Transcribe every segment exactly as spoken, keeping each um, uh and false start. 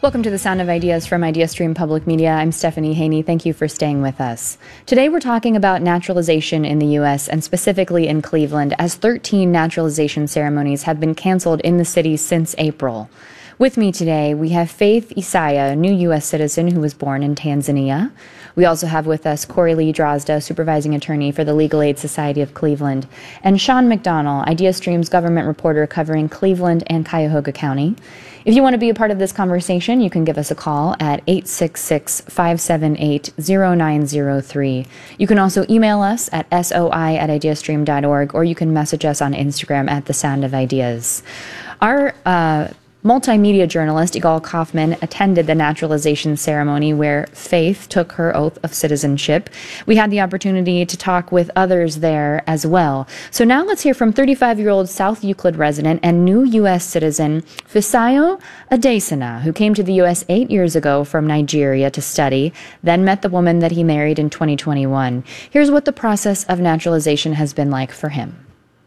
Welcome to the Sound of Ideas from IdeaStream Public Media. I'm Stephanie Haney. Thank you for staying with us. Today we're talking about naturalization in the U S and specifically in Cleveland, as thirteen naturalization ceremonies have been canceled in the city since April. With me today, we have Faith Isaiah, a new U S citizen who was born in Tanzania. We also have with us Corey Lee Drozda, supervising attorney for the Legal Aid Society of Cleveland, and Sean McDonnell, IdeaStream's government reporter covering Cleveland and Cuyahoga County. If you want to be a part of this conversation, you can give us a call at eight six six, five seven eight, zero nine zero three. You can also email us at soi at ideastream dot org, or you can message us on Instagram at The Sound of Ideas. Our uh, multimedia journalist Igal Kaufman attended the naturalization ceremony where Faith took her oath of citizenship. We had the opportunity to talk with others there as well. So now let's hear from thirty-five-year-old South Euclid resident and new U S citizen Fisayo Adesina, who came to the U S eight years ago from Nigeria to study, then met the woman that he married in twenty twenty-one. Here's what the process of naturalization has been like for him.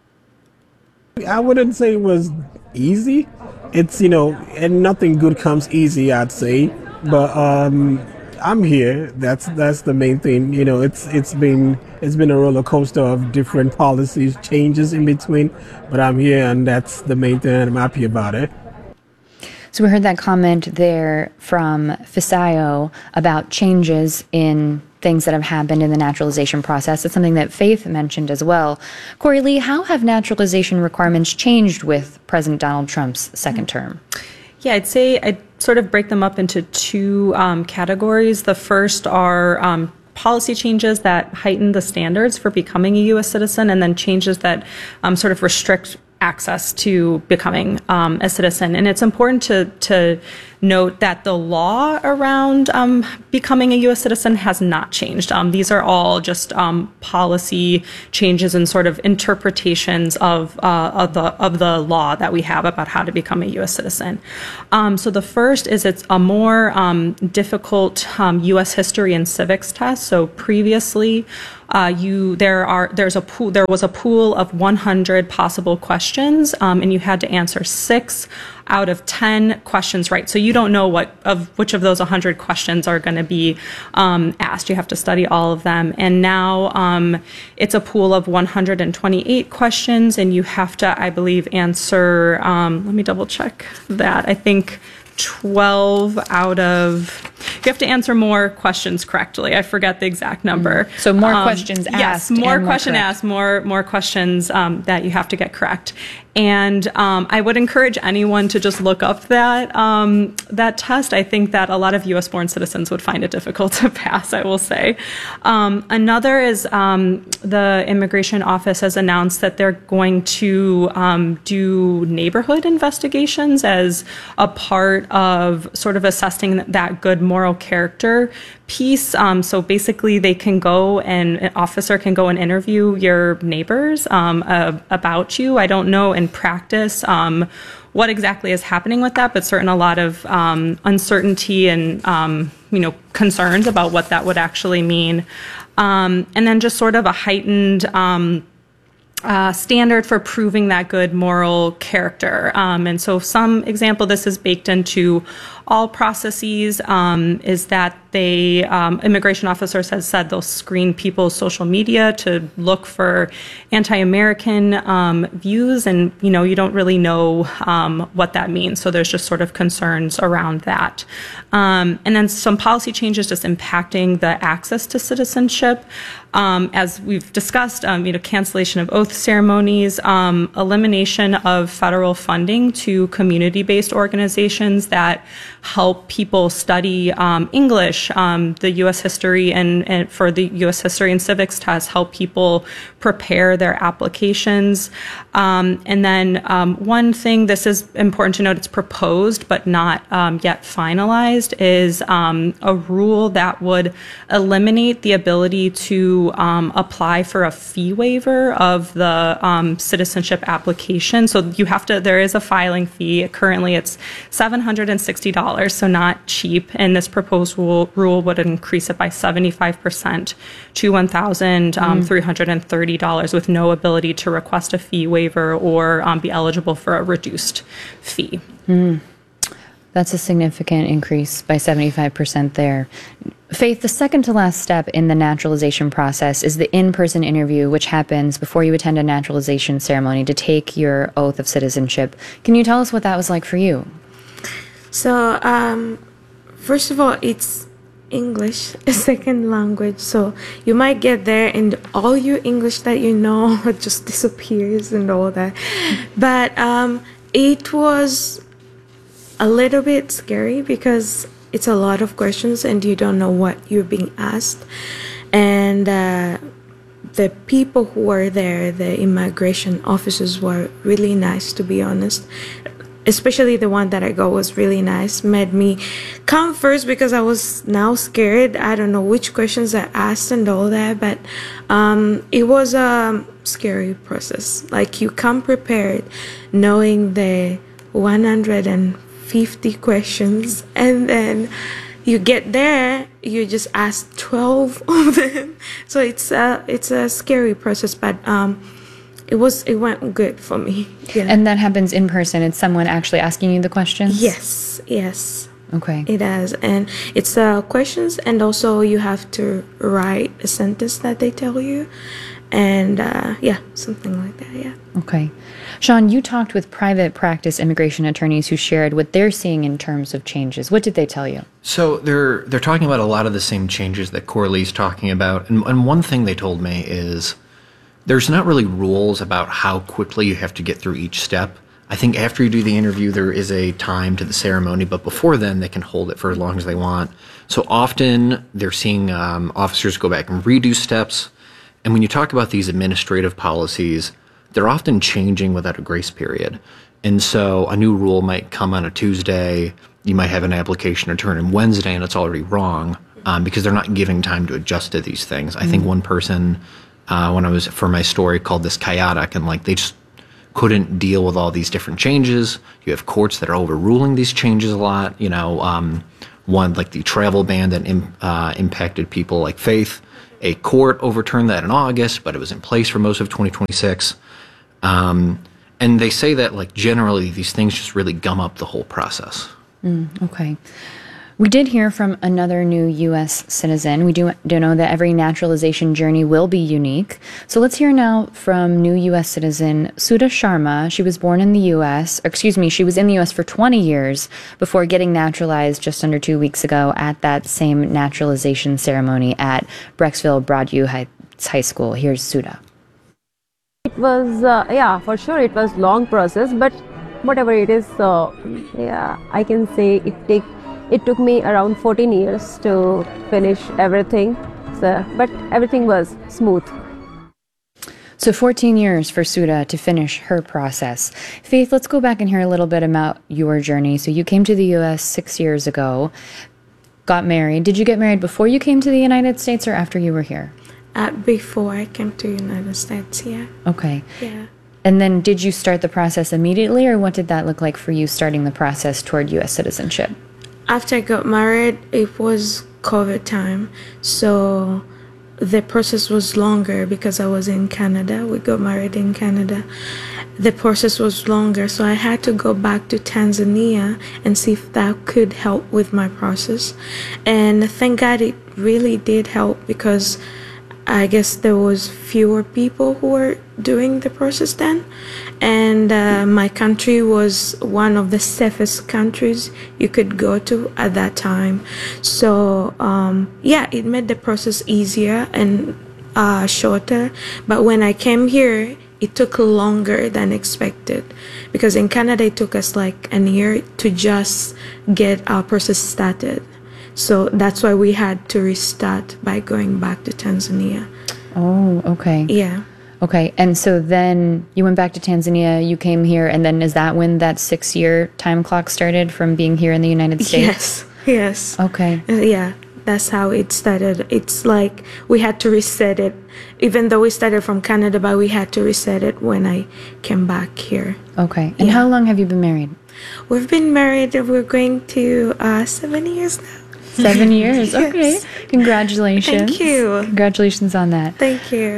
I wouldn't say it was easy. It's, you know, and nothing good comes easy, I'd say. But um, I'm here. That's that's the main thing. You know, it's it's been it's been a roller coaster of different policies, changes in between. But I'm here, and that's the main thing, and I'm happy about it. So we heard that comment there from Fisayo about changes in things that have happened in the naturalization process. It's something that Faith mentioned as well. Corey Lee, how have naturalization requirements changed with President Donald Trump's second term? Yeah, I'd say I'd sort of break them up into two um, categories. The first are um, policy changes that heighten the standards for becoming a U S citizen, and then changes that um, sort of restrict access to becoming um, a citizen. And it's important to, to note that the law around um, becoming a U S citizen has not changed. Um, these are all just um, policy changes and sort of interpretations of, uh, of, the, of the law that we have about how to become a U S citizen. Um, so the first is it's a more um, difficult um, U S history and civics test. So previously, Uh, you there are there's a pool there was a pool of one hundred possible questions, um, and you had to answer six out of ten questions right. So you don't know what of which of those one hundred questions are going to be um, asked. You have to study all of them. And now um, it's a pool of one hundred twenty-eight questions, and you have to, I believe, answer. Um, let me double check that. I think twelve out of, you have to answer more questions correctly. I forget the exact number. So more um, questions asked. Yes, more and question more asked, more more questions um, that you have to get correct. And um, I would encourage anyone to just look up that um, that test. I think that a lot of U S-born citizens would find it difficult to pass, I will say. Um, another is um, the Immigration Office has announced that they're going to um, do neighborhood investigations as a part of sort of assessing that good moral character piece. Um, so basically they can go and an officer can go and interview your neighbors um, uh, about you. I don't know in practice um, what exactly is happening with that, but certainly a lot of um, uncertainty and um, you know concerns about what that would actually mean. Um, and then just sort of a heightened um, Uh, standard for proving that good moral character. Um, and so some example, this is baked into all processes, um, is that they, um, immigration officers have said they'll screen people's social media to look for anti-American um, views, and you know you don't really know um, what that means. So there's just sort of concerns around that. Um, and then some policy changes just impacting the access to citizenship. Um, as we've discussed, um, you know, cancellation of oath ceremonies, um, elimination of federal funding to community-based organizations that help people study um, English, um, the U S history and, and for the U S history and civics test, help people prepare their applications. Um, and then um, one thing, this is important to note, it's proposed but not um, yet finalized, is um, a rule that would eliminate the ability to um, apply for a fee waiver of the um, citizenship application. So you have to, there is a filing fee. Currently it's seven hundred sixty dollars, so not cheap. And this proposed rule, rule would increase it by seventy-five percent to one thousand three hundred thirty dollars with no ability to request a fee waiver or um, be eligible for a reduced fee. Mm. That's a significant increase by seventy-five percent there. Faith, the second to last step in the naturalization process is the in-person interview, which happens before you attend a naturalization ceremony to take your oath of citizenship. Can you tell us what that was like for you? So, um, first of all, it's English, a second language. So you might get there and all your English that you know just disappears and all that. But um, it was a little bit scary because it's a lot of questions and you don't know what you're being asked. And uh, the people who were there, the immigration officers, were really nice, to be honest. Especially the one that I got was really nice. Made me come first because I was now scared. I don't know which questions I asked and all that, but um, it was a scary process. Like, you come prepared knowing the one hundred fifty questions, and then you get there, you just ask twelve of them. So it's a, it's a scary process, but um, it was it went good for me. Yeah. And that happens in person. It's someone actually asking you the questions? Yes, yes. Okay. It does. And it's uh, questions, and also you have to write a sentence that they tell you. And uh, yeah, something like that, yeah. Okay. Sean, you talked with private practice immigration attorneys who shared what they're seeing in terms of changes. What did they tell you? So they're they're talking about a lot of the same changes that Coralie's talking about. And, and one thing they told me is there's not really rules about how quickly you have to get through each step. I think after you do the interview, there is a time to the ceremony, but before then, they can hold it for as long as they want. So often, they're seeing um, officers go back and redo steps. And when you talk about these administrative policies, they're often changing without a grace period. And so a new rule might come on a Tuesday. You might have an application return on Wednesday, and it's already wrong um, because they're not giving time to adjust to these things. I mm-hmm. think one person, uh, when I was for my story, called this chaotic, and like they just couldn't deal with all these different changes. You have courts that are overruling these changes a lot. You know, um, one like the travel ban that im- uh, impacted people like Faith. A court overturned that in August, but it was in place for most of twenty twenty-six. Um, and they say that, like, generally these things just really gum up the whole process. Mm, okay. We did hear from another new U S citizen. We do, do know that every naturalization journey will be unique. So let's hear now from new U S citizen Sudha Sharma. She was born in the U S, or excuse me, she was in the U S for twenty years before getting naturalized just under two weeks ago at that same naturalization ceremony at Brecksville Broadview Heights High School. Here's Sudha. It was, uh, yeah, for sure it was long process, but whatever it is, so yeah, I can say it take it took me around fourteen years to finish everything. So, but everything was smooth. So fourteen years for Sudha to finish her process. Faith, let's go back and hear a little bit about your journey. So you came to the U S six years ago, got married. Did you get married before you came to the United States or after you were here? Uh, before I came to the United States, yeah. Okay. Yeah. And then did you start the process immediately, or what did that look like for you starting the process toward U S citizenship? After I got married, it was COVID time, so the process was longer because I was in Canada. We got married in Canada. The process was longer, so I had to go back to Tanzania and see if that could help with my process. And thank God it really did help, because I guess there was fewer people who were doing the process then, and uh, my country was one of the safest countries you could go to at that time. So um, yeah, it made the process easier and uh, shorter. But when I came here, it took longer than expected, because in Canada it took us like a year to just get our process started. So that's why we had to restart by going back to Tanzania. Oh, okay. Yeah. Okay. And so then you went back to Tanzania, you came here, and then is that when that six-year time clock started from being here in the United States? Yes. Yes. Okay. Uh, yeah. That's how it started. It's like we had to reset it, even though we started from Canada, but we had to reset it when I came back here. Okay. And yeah. how long have you been married? We've been married, we're going to uh, seven years now. Seven years. Okay. Yes. Congratulations. Thank you. Congratulations on that. Thank you.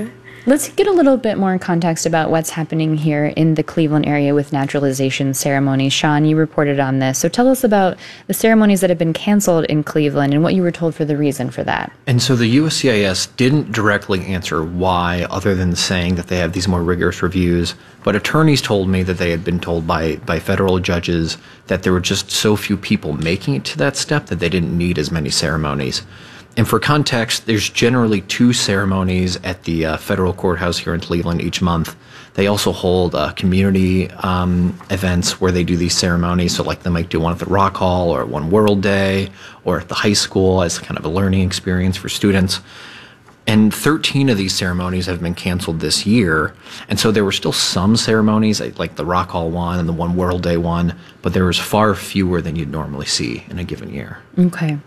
Let's get a little bit more context about what's happening here in the Cleveland area with naturalization ceremonies. Sean, you reported on this. So tell us about the ceremonies that have been canceled in Cleveland and what you were told for the reason for that. And so the U S C I S didn't directly answer why, other than saying that they have these more rigorous reviews. But attorneys told me that they had been told by, by federal judges that there were just so few people making it to that step that they didn't need as many ceremonies. And for context, there's generally two ceremonies at the uh, federal courthouse here in Cleveland each month. They also hold uh, community um, events where they do these ceremonies. So like they might do one at the Rock Hall or One World Day or at the high school as kind of a learning experience for students. And thirteen of these ceremonies have been canceled this year. And so there were still some ceremonies, like the Rock Hall one and the One World Day one, but there was far fewer than you'd normally see in a given year. Okay.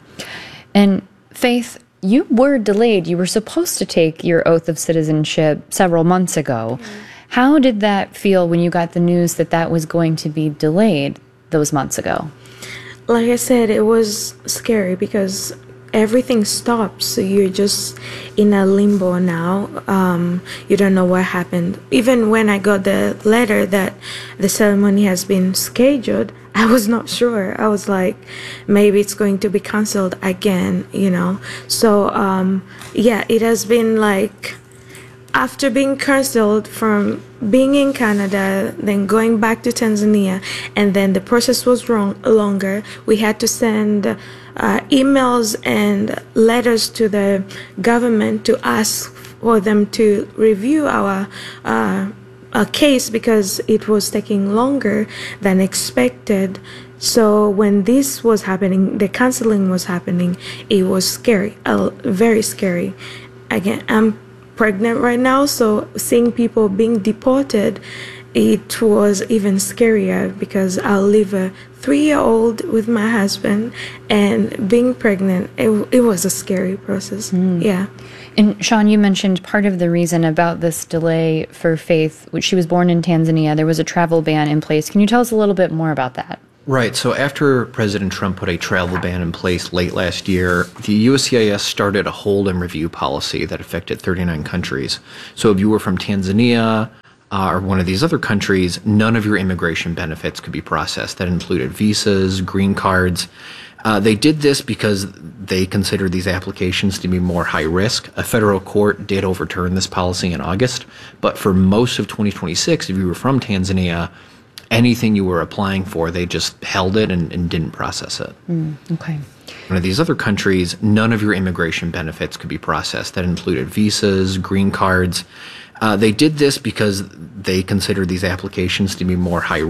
And Faith, you were delayed. You were supposed to take your oath of citizenship several months ago. Mm-hmm. How did that feel when you got the news that that was going to be delayed those months ago? Like I said, it was scary because everything stops. So you're just in a limbo now. Um, you don't know what happened. Even when I got the letter that the ceremony has been scheduled, I was not sure. I was like, maybe it's going to be canceled again, you know. So, um, yeah, it has been like, after being canceled from being in Canada, then going back to Tanzania, and then the process was wrong, longer. We had to send uh, emails and letters to the government to ask for them to review our uh, a case because it was taking longer than expected. So when this was happening, the canceling was happening, it was scary, uh, very scary. Again, I'm pregnant right now, so seeing people being deported, it was even scarier because I'll leave a three-year-old with my husband, and being pregnant, it, it was a scary process. Mm. Yeah. And Sean, you mentioned part of the reason about this delay for Faith, which she was born in Tanzania, there was a travel ban in place. Can you tell us a little bit more about that? Right. So after President Trump put a travel ban in place late last year, the U S C I S started a hold and review policy that affected thirty-nine countries. So if you were from Tanzania uh, or one of these other countries, none of your immigration benefits could be processed. That included visas, green cards. Uh, they did this because they considered these applications to be more high risk. A federal court did overturn this policy in August, but for most of twenty twenty-six, if you were from Tanzania, anything you were applying for, they just held it and, and didn't process it. Mm, okay. One of these other countries, none of your immigration benefits could be processed. That included visas, green cards. Uh, they did this because they considered these applications to be more high